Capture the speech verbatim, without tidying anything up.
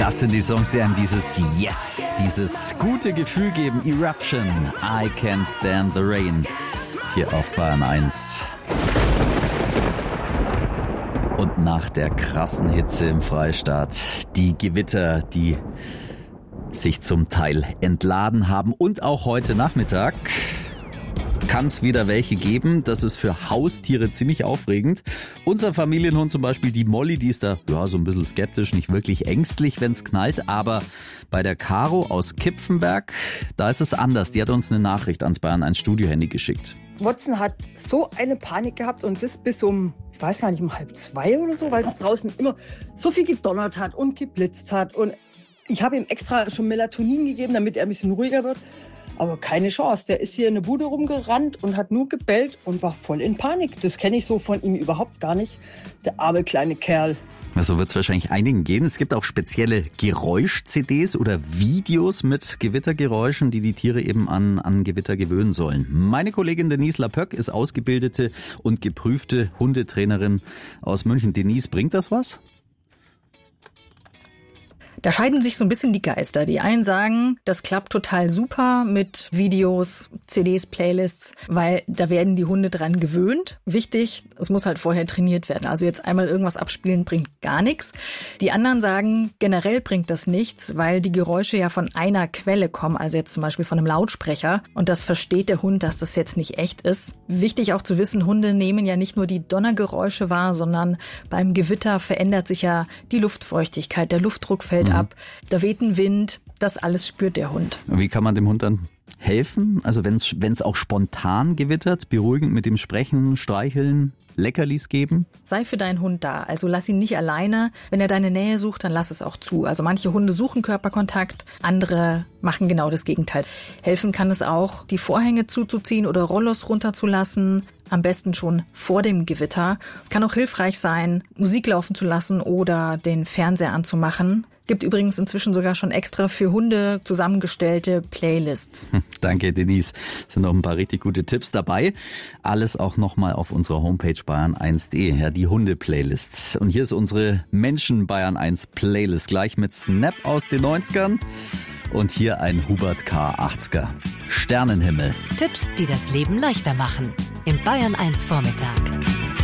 Das sind die Songs, die einem dieses Yes, dieses gute Gefühl geben. Eruption, I Can't Stand the Rain, hier auf Bayern eins. Und nach der krassen Hitze im Freistaat, die Gewitter, die sich zum Teil entladen haben und auch heute Nachmittag kann es wieder welche geben. Das ist für Haustiere ziemlich aufregend. Unser Familienhund zum Beispiel, die Molly, die ist da ja so ein bisschen skeptisch, nicht wirklich ängstlich, wenn es knallt. Aber bei der Caro aus Kipfenberg, da ist es anders. Die hat uns eine Nachricht ans Bayern eins Studio-Handy geschickt. Watson hat so eine Panik gehabt und das bis um, ich weiß gar nicht, um halb zwei oder so, weil es draußen immer so viel gedonnert hat und geblitzt hat. Und ich habe ihm extra schon Melatonin gegeben, damit er ein bisschen ruhiger wird. Aber keine Chance. Der ist hier in der Bude rumgerannt und hat nur gebellt und war voll in Panik. Das kenne ich so von ihm überhaupt gar nicht. Der arme kleine Kerl. So wird es wahrscheinlich einigen gehen. Es gibt auch spezielle Geräusch-C Ds oder Videos mit Gewittergeräuschen, die die Tiere eben an, an Gewitter gewöhnen sollen. Meine Kollegin Denise Lapöck ist ausgebildete und geprüfte Hundetrainerin aus München. Denise, bringt das was? Da scheiden sich so ein bisschen die Geister. Die einen sagen, das klappt total super mit Videos, C Ds, Playlists, weil da werden die Hunde dran gewöhnt. Wichtig, es muss halt vorher trainiert werden. Also jetzt einmal irgendwas abspielen bringt gar nichts. Die anderen sagen, generell bringt das nichts, weil die Geräusche ja von einer Quelle kommen, also jetzt zum Beispiel von einem Lautsprecher. Und das versteht der Hund, dass das jetzt nicht echt ist. Wichtig auch zu wissen, Hunde nehmen ja nicht nur die Donnergeräusche wahr, sondern beim Gewitter verändert sich ja die Luftfeuchtigkeit, der Luftdruck fällt ab, da weht ein Wind, das alles spürt der Hund. Wie kann man dem Hund dann helfen? Also wenn es auch spontan gewittert, beruhigend mit dem Sprechen, Streicheln, Leckerlis geben? Sei für deinen Hund da, also lass ihn nicht alleine. Wenn er deine Nähe sucht, dann lass es auch zu. Also manche Hunde suchen Körperkontakt, andere machen genau das Gegenteil. Helfen kann es auch, die Vorhänge zuzuziehen oder Rollos runterzulassen. Am besten schon vor dem Gewitter. Es kann auch hilfreich sein, Musik laufen zu lassen oder den Fernseher anzumachen. Gibt übrigens inzwischen sogar schon extra für Hunde zusammengestellte Playlists. Danke, Denise. Es sind noch ein paar richtig gute Tipps dabei. Alles auch nochmal auf unserer Homepage bayern eins punkt de. Ja, die Hunde-Playlists. Und hier ist unsere Menschen-Bayern eins Playlist. Gleich mit Snap aus den neunzigern. Und hier ein Hubert K. achtziger. Sternenhimmel. Tipps, die das Leben leichter machen. Im Bayern eins Vormittag.